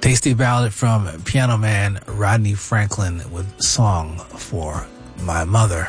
Tasty ballad from piano man Rodney Franklin with Song for My Mother.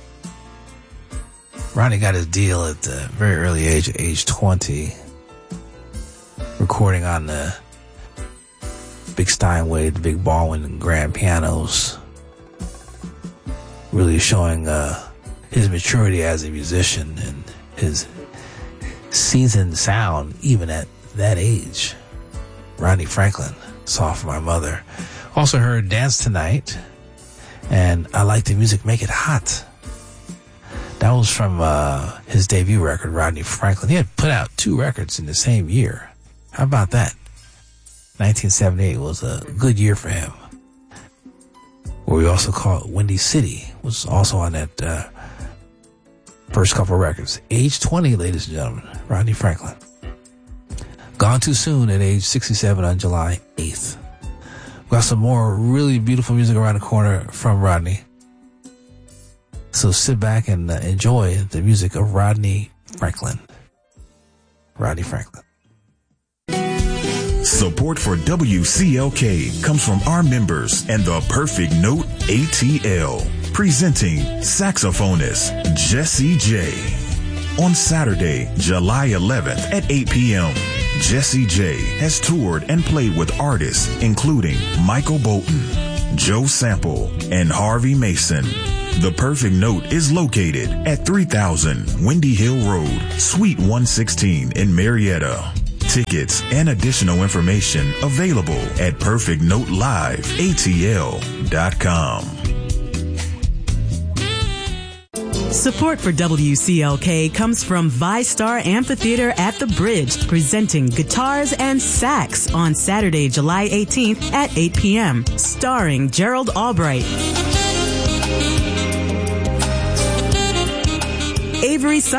Rodney got his deal at the very early age 20, recording on the big Steinway, the big Baldwin and grand pianos, really showing his maturity as a musician and his seasoned sound even at that age. Rodney Franklin, Song for My Mother. Also heard Dance Tonight and I Like the Music, Make It Hot. That was from his debut record, Rodney Franklin. He had put out 2 records in the same year. How about that? 1978 was a good year for him. What we also call Windy City was also on that first couple of records. Age 20, ladies and gentlemen, Rodney Franklin. Gone too soon at age 67 on July 8th. We got some more really beautiful music around the corner from Rodney. So sit back and enjoy the music of Rodney Franklin. Rodney Franklin. Support for WCLK comes from our members and the Perfect Note ATL. Presenting saxophonist Jesse J. On Saturday, July 11th at 8 p.m., Jesse J has toured and played with artists including Michael Bolton, Joe Sample, and Harvey Mason. The Perfect Note is located at 3000 Windy Hill Road, Suite 116 in Marietta. Tickets and additional information available at perfectnoteliveatl.com. Support for WCLK comes from ViStar Amphitheater at the Bridge, presenting Guitars and Sax on Saturday, July 18th at 8 p.m., starring Gerald Albright. Avery